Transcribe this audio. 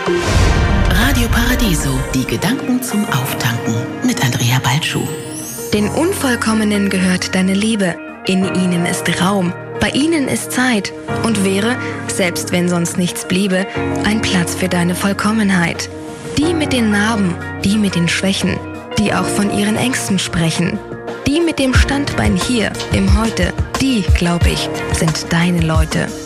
Radio Paradiso, die Gedanken zum Auftanken mit Andrea Balschuh. Den Unvollkommenen gehört deine Liebe. In ihnen ist Raum, bei ihnen ist Zeit und wäre, selbst wenn sonst nichts bliebe, ein Platz für deine Vollkommenheit. Die mit den Narben, die mit den Schwächen, die auch von ihren Ängsten sprechen. Die mit dem Standbein hier, im Heute, die, glaub ich, sind deine Leute.